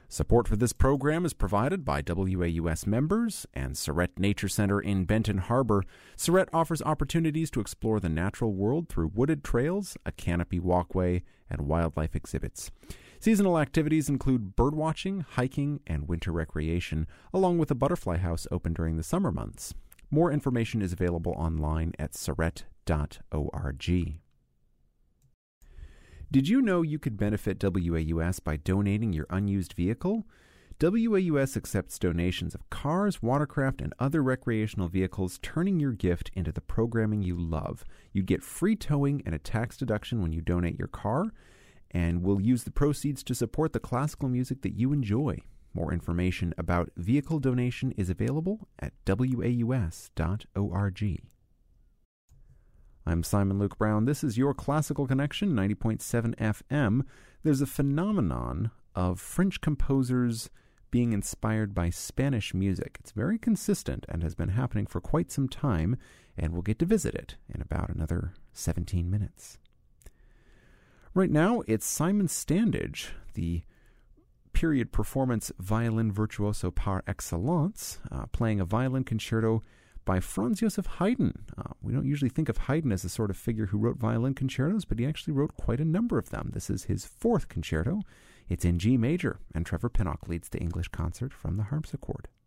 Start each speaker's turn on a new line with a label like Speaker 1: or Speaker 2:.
Speaker 1: Support for this program is provided by WAUS members and Surrett Nature Center in Benton Harbor. Surrett offers opportunities to explore the natural world through wooded trails, a canopy walkway, and wildlife exhibits. Seasonal activities include birdwatching, hiking, and winter recreation, along with a butterfly house open during the summer months. More information is available online at surrett.org. Did you know you could benefit WAUS by donating your unused vehicle? WAUS accepts donations of cars, watercraft, and other recreational vehicles, turning your gift into the programming you love. You get free towing and a tax deduction when you donate your car, and we'll use the proceeds to support the classical music that you enjoy. More information about vehicle donation is available at waus.org. I'm Simon Luke Brown. This is your Classical Connection, 90.7 FM. There's a phenomenon of French composers being inspired by Spanish music. It's very consistent and has been happening for quite some time, and we'll get to visit it in about another 17 minutes. Right now, it's Simon Standage, the period performance violin virtuoso par excellence, playing a violin concerto by Franz Joseph Haydn. We don't usually think of Haydn as the sort of figure who wrote violin concertos, but he actually wrote quite a number of them. This is his fourth concerto. It's in G major, and Trevor Pinnock leads the English concert from the harpsichord.